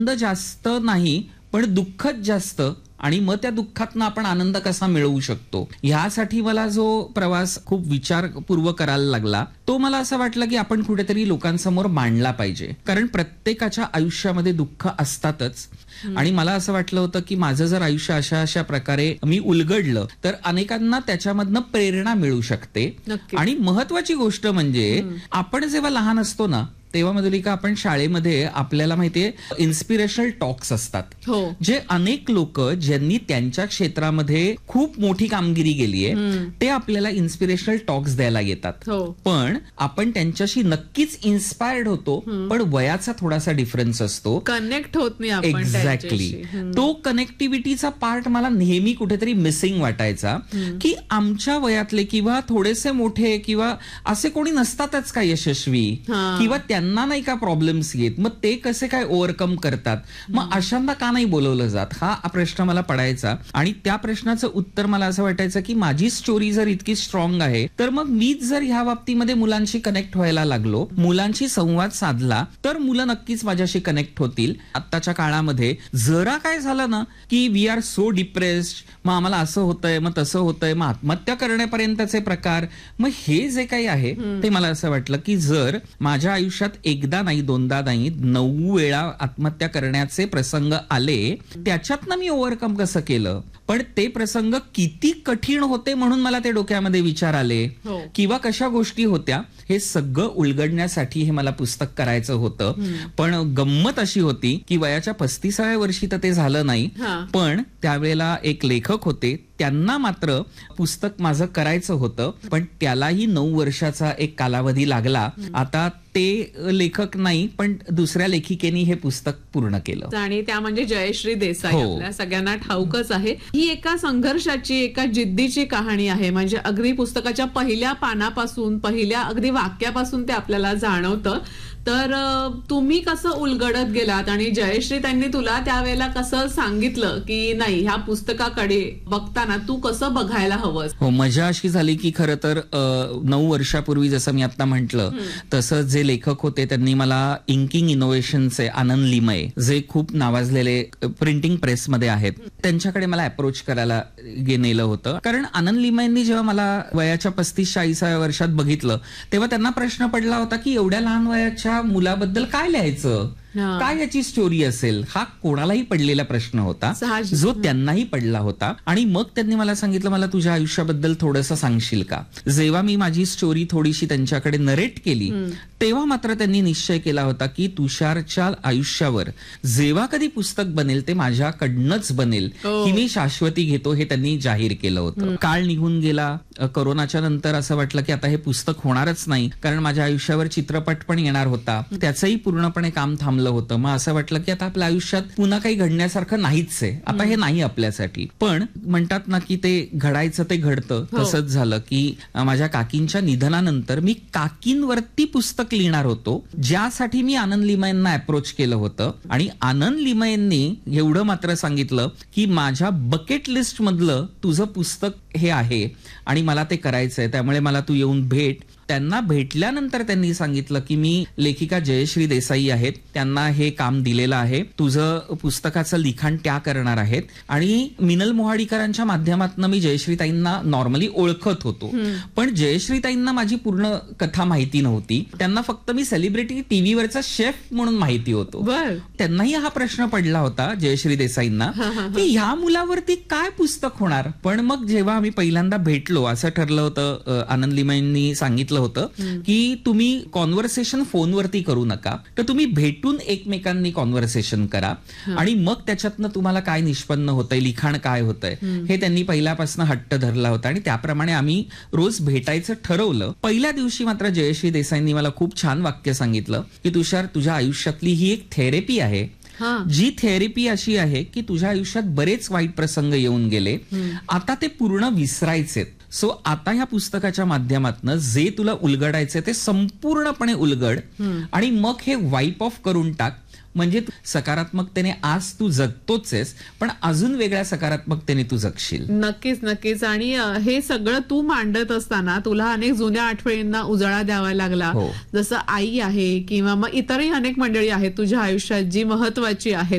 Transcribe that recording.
जास्त नाही पण दुःखच जास्त, आणि मग त्या दुःखातनं आपण आनंद कसा मिळवू शकतो ह्यासाठी मला जो प्रवास खूप विचारपूर्वक करायला लागला, तो मला असं वाटलं की आपण कुठेतरी लोकांसमोर मांडला पाहिजे. कारण प्रत्येकाच्या आयुष्यामध्ये दुःख असतातच, आणि मला असं वाटलं होतं की माझं जर आयुष्य अशा अशा प्रकारे मी उलगडलं तर अनेकांना त्याच्यामधनं प्रेरणा मिळू शकते. आणि महत्वाची गोष्ट म्हणजे आपण जेव्हा लहान असतो ना तेव्हा मधुलिका, आपण शाळेमध्ये आपल्याला माहितीये इन्स्पिरेशनल टॉक्स असतात, जे अनेक लोक ज्यांनी त्यांच्या क्षेत्रामध्ये खूप मोठी कामगिरी केली आहे ते आपल्याला इन्स्पिरेशनल टॉक्स द्यायला येतात. पण आपण त्यांच्याशी नक्कीच इन्स्पायर्ड होतो, पण वयाचा थोडासा डिफरन्स असतो, कनेक्ट होत नाही आपण. एक्झॅक्टली. तो कनेक्टिव्हिटीचा पार्ट मला नेहमी कुठेतरी मिसिंग वाटायचा, की आमच्या वयातले किंवा थोडेसे मोठे किंवा असे कोणी नसतातच का यशस्वी, किंवा त्यांना नाही का प्रॉब्लेम्स येत, मग ते कसे काय ओव्हरकम करतात, मग अशांना का नाही बोलवलं जात, हा प्रश्न मला पडायचा. आणि त्या प्रश्नाचं उत्तर मला असं वाटायचं की माझी स्टोरी जर इतकी स्ट्रॉंग आहे तर मग मीच जर ह्या बाबतीमध्ये मुलांशी कनेक्ट व्हायला लागलो, मुलांशी संवाद साधला, तर मुलं नक्कीच माझ्याशी कनेक्ट होतील. आत्ताच्या काळामध्ये जरा काय झालं ना की वी आर सो डिप्रेस्ड, मग आम्हाला असं होतंय, मग तसं होतंय, मग आत्महत्या करण्यापर्यंतचे प्रकार, मग हे जे काही आहे ते मला असं वाटलं की जर माझ्या आयुष्यात एकदा नाही, दोनदा नाही, 9 वेळा आत्महत्या करण्याचे प्रसंग आले, त्याच्यातनं मी ओव्हरकम कसं केलं, पण ते प्रसंग किती कठीण होते म्हणून मला ते डोक्यामध्ये विचार आले, किंवा कशा गोष्टी होत्या, हे सगळं उलगडण्यासाठी हे मला पुस्तक करायचं होतं. पण गंमत अशी होती की वयाच्या 35व्या वर्षी तर ते झालं नाही, पण त्यावेळेला एक लेखक होते, त्यांना मात्र पुस्तक माझं करायचं होतं, पण त्यालाही 9 वर्षाचा एक कालावधी लागला. आता ते लेखक नाही पण दुसऱ्या लेखिकेने हे पुस्तक पूर्ण केलं, आणि त्या म्हणजे जयश्री देसाई. आपल्या सगळ्यांना ठाऊकच आहे. ही एका संघर्षाची, एका जिद्दीची कहाणी आहे. म्हणजे अगदी पुस्तकाच्या पहिल्या पानापासून, पहिल्या अगदी वाक्यापासून ते आपल्याला जाणवतं. तर तुम्ही कसं उलगडत गेलात, आणि जयश्री त्यांनी तुला त्यावेळेला कसं सांगितलं की नाही, ह्या पुस्तकाकडे बघताना तू कसं बघायला हवं? हो, मजा अशी झाली की खरं तर 9 वर्षापूर्वी जसं मी आता म्हंटल तसं जे लेखक होते त्यांनी मला इंकिंग इनोव्हेशनचे आनंद लिमये, जे खूप नावाजलेले प्रिंटिंग प्रेसमध्ये आहेत, त्यांच्याकडे मला अप्रोच करायला नेलं होतं. कारण आनंद लिमयेंनी जेव्हा मला वयाच्या 35-40व्या वर्षात बघितलं तेव्हा त्यांना प्रश्न पडला होता की एवढ्या लहान वयाच्या मुलाबद्दल काय लिहायचं, काय याची स्टोरी असेल, हा कोणालाही पडलेला प्रश्न होता, जो त्यांनाही पडला होता. आणि मग त्यांनी मला सांगितलं, मला तुझ्या आयुष्याबद्दल थोडंसं सांगशील का. जेव्हा मी माझी स्टोरी थोडीशी त्यांच्याकडे नरेट केली तेव्हा मात्र त्यांनी निश्चय केला होता की तुषारच्या आयुष्यावर जेव्हा कधी पुस्तक बनेल ते माझ्याकडनंच बनेल, ही मी शाश्वती घेतो, हे त्यांनी जाहीर केलं होतं. काळ निघून गेला, कोरोनाच्या नंतर असं वाटलं की आता हे पुस्तक होणारच नाही, कारण माझ्या आयुष्यावर चित्रपट पण येणार होता, त्याचंही पूर्णपणे काम थांबलं होतं. मग असं वाटलं की आता आपल्या आयुष्यात पुन्हा काही घडण्यासारखं नाहीच आहे, आता हे नाही आपल्यासाठी. पण म्हणतात ना की ते घडायचं ते घडतं. तसंच झालं की माझ्या काकींच्या निधनानंतर मी काकींवरती पुस्तक लिहिणार होतो, ज्यासाठी मी आनंद लिमयेंना अप्रोच केलं होतं. आणि आनंद लिमयेंनी एवढं मात्र सांगितलं की माझ्या बकेट लिस्ट मधलं तुझं पुस्तक हे आहे आणि मला ते करायचंय, त्यामुळे मला तू येऊन भेट. त्यांना भेटल्यानंतर त्यांनी सांगितलं की मी लेखिका जयश्री देसाई आहेत, त्यांना हे काम दिलेलं आहे, तुझं पुस्तकाचं लिखाण त्या करणार आहेत. आणि मिनल मोहाडीकरांच्या माध्यमातून मी जयश्रीताईंना नॉर्मली ओळखत होतो, पण जयश्रीताईंना माझी पूर्ण कथा माहिती नव्हती. त्यांना फक्त मी सेलिब्रिटी टीव्हीवरचा शेफ म्हणून माहिती होतो. त्यांनाही हा प्रश्न पडला होता जयश्री देसाईंना की ह्या मुलावरती काय पुस्तक होणार. पण मग जेव्हा आम्ही पहिल्यांदा भेटलो, असं ठरलं होतं, आनंद लिमयेंनी सांगितलं होतं की तुम्ही कॉन्व्हर्सेशन फोनवरती करू नका, तर तुम्ही भेटून एकमेकांनी कॉन्व्हर्सेशन करा, आणि मग त्याच्यातनं तुम्हाला काय निष्पन्न होतंय, लिखाण काय होतंय, हे त्यांनी पहिल्यापासून हट्ट धरला होता. आणि त्याप्रमाणे आम्ही रोज भेटायचं ठरवलं. पहिल्या दिवशी मात्र जयश्री देसाईंनी मला खूप छान वाक्य सांगितलं की तुषार, तुझ्या आयुष्यातली ही एक थेरपी आहे, जी थेरपी अशी आहे की तुझ्या आयुष्यात बरेच वाईट प्रसंग येऊन गेले, आता ते पूर्ण विसरायचेत. सो आता ह्या पुस्तकाच्या माध्यमातून जे तुला उलगडायचे ते संपूर्णपणे उलगड, आणि मग हे वाईप ऑफ करून टाक. म्हणजे सकारात्मकतेने आज तू जगतोच आहेस, पण अजून वेगळ्या सकारात्मकतेने तू जगशील. नक्कीच नक्कीच. आणि हे सगळं तू मांडत असताना तुला अनेक जुन्या आठवणींना उजाळा द्यावा लागला. हो. जसं आई आहे किंवा मग इतरही अनेक मंडळी आहेत तुझ्या आयुष्यात जी महत्वाची आहेत.